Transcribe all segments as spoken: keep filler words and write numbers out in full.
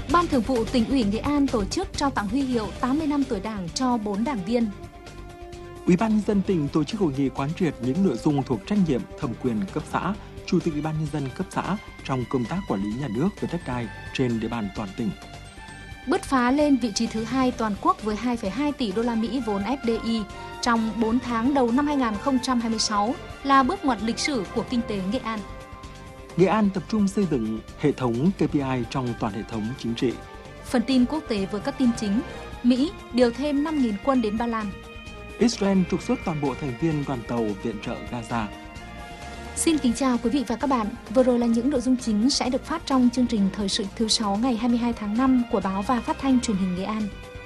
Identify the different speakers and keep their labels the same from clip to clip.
Speaker 1: Ban Thường vụ Tỉnh ủy Nghệ An tổ chức trao tặng huy hiệu tám mươi năm tuổi Đảng cho bốn đảng viên.
Speaker 2: Ủy ban nhân dân tỉnh tổ chức hội nghị quán triệt những nội dung thuộc trách nhiệm, thẩm quyền cấp xã, Chủ tịch Ủy ban nhân dân cấp xã trong công tác quản lý nhà nước về đất đai trên địa bàn toàn tỉnh.
Speaker 1: Bứt phá lên vị trí thứ hai toàn quốc với hai phẩy hai tỷ đô la Mỹ vốn ép đê i trong bốn tháng đầu năm hai nghìn không trăm hai mươi sáu là bước ngoặt lịch sử của kinh tế Nghệ An.
Speaker 2: Nghệ An tập trung xây dựng hệ thống ca pê i trong toàn hệ thống chính trị.
Speaker 1: Phần tin quốc tế với các tin chính. Mỹ điều thêm năm nghìn quân đến Ba Lan.
Speaker 2: Israel trục xuất toàn bộ thành viên đoàn tàu viện trợ Gaza.
Speaker 1: Xin kính chào quý vị và các bạn. Vừa rồi là những nội dung chính sẽ được phát trong chương trình Thời sự thứ sáu ngày hai mươi hai tháng năm của Báo và Phát thanh Truyền hình Nghệ An.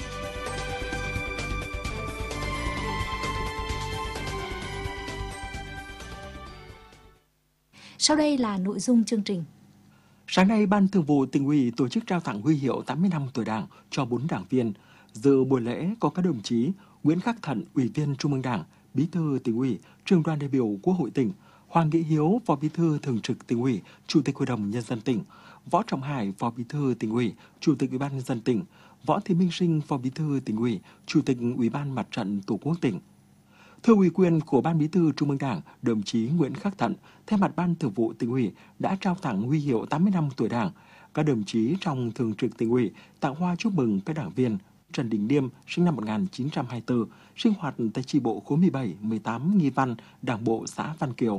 Speaker 1: Sau đây là nội dung chương trình.
Speaker 2: Sáng nay, Ban Thường vụ Tỉnh ủy tổ chức trao tặng huy hiệu tám mươi năm tuổi Đảng cho bốn đảng viên. Dự buổi lễ có các đồng chí Nguyễn Khắc Thận, Ủy viên Trung ương Đảng, Bí thư Tỉnh ủy, Trưởng đoàn đại biểu Quốc hội tỉnh, Hoàng Nghĩa Hiếu, Phó Bí thư Thường trực Tỉnh ủy, Chủ tịch Hội đồng Nhân dân tỉnh, Võ Trọng Hải, Phó Bí thư Tỉnh ủy, Chủ tịch Ủy ban Nhân dân tỉnh, Võ Thị Minh Sinh, Phó Bí thư Tỉnh ủy, Chủ tịch Ủy ban Mặt trận Tổ quốc tỉnh. Thưa ủy quyền của Ban Bí thư Trung ương Đảng, đồng chí Nguyễn Khắc Thận, thay mặt Ban Thường vụ Tỉnh ủy đã trao tặng huy hiệu tám mươi năm tuổi Đảng. Các đồng chí trong Thường trực Tỉnh ủy tặng hoa chúc mừng các đảng viên Trần Đình Điêm, sinh năm một nghìn chín trăm hai mươi tư, sinh hoạt tại chi bộ khối mười bảy, mười tám Nghi Văn, Đảng bộ xã Văn Kiều.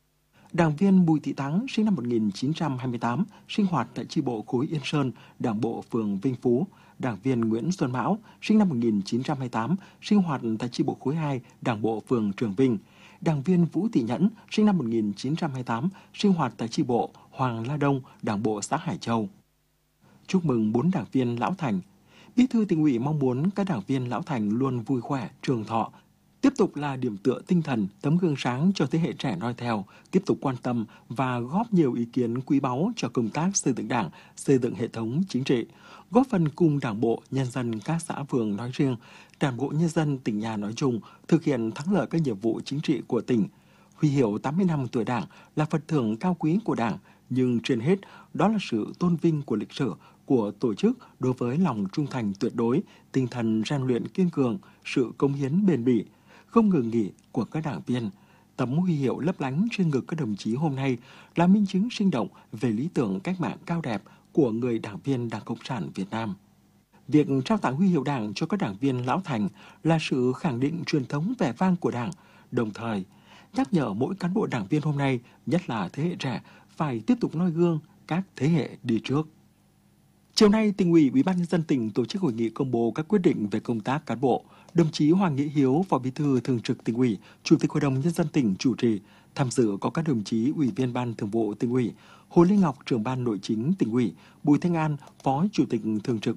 Speaker 2: Đảng viên Bùi Thị Thắng, sinh năm một nghìn chín trăm hai mươi tám, sinh hoạt tại chi bộ khối Yên Sơn, Đảng bộ phường Vinh Phú. Đảng viên Nguyễn Xuân Mão, sinh năm một nghìn chín trăm hai mươi tám, sinh hoạt tại chi bộ khối hai, Đảng bộ phường Trường Vinh. Đảng viên Vũ Thị Nhẫn, sinh năm một nghìn chín trăm hai mươi tám, sinh hoạt tại chi bộ Hoàng La Đông, Đảng bộ xã Hải Châu. Chúc mừng bốn đảng viên lão thành. Bí thư Tỉnh ủy mong muốn các đảng viên lão thành luôn vui khỏe, trường thọ, tiếp tục là điểm tựa tinh thần, tấm gương sáng cho thế hệ trẻ noi theo, tiếp tục quan tâm và góp nhiều ý kiến quý báu cho công tác xây dựng Đảng, xây dựng hệ thống chính trị, góp phần cùng Đảng bộ, nhân dân các xã phường nói riêng, Đảng bộ nhân dân tỉnh nhà nói chung thực hiện thắng lợi các nhiệm vụ chính trị của tỉnh. Huy hiệu tám mươi năm tuổi Đảng là phần thưởng cao quý của Đảng, nhưng trên hết đó là sự tôn vinh của lịch sử, của tổ chức đối với lòng trung thành tuyệt đối, tinh thần rèn luyện kiên cường, sự cống hiến bền bỉ, không ngừng nghỉ của các đảng viên. Tấm huy hiệu lấp lánh trên ngực các đồng chí hôm nay là minh chứng sinh động về lý tưởng cách mạng cao đẹp của người đảng viên Đảng Cộng sản Việt Nam. Việc trao tặng huy hiệu Đảng cho các đảng viên lão thành là sự khẳng định truyền thống vẻ vang của Đảng, đồng thời nhắc nhở mỗi cán bộ đảng viên hôm nay, nhất là thế hệ trẻ, phải tiếp tục noi gương các thế hệ đi trước. Chiều nay, Tỉnh ủy, Ủy ban nhân dân tỉnh tổ chức hội nghị công bố các quyết định về công tác cán bộ. Đồng chí Hoàng Nghĩa Hiếu, Phó Bí thư Thường trực Tỉnh ủy, Chủ tịch Hội đồng Nhân dân tỉnh chủ trì. Tham dự có các đồng chí Ủy viên Ban Thường vụ Tỉnh ủy, Hồ Lê Ngọc, Trưởng ban Nội chính Tỉnh ủy, Bùi Thanh An, Phó Chủ tịch Thường trực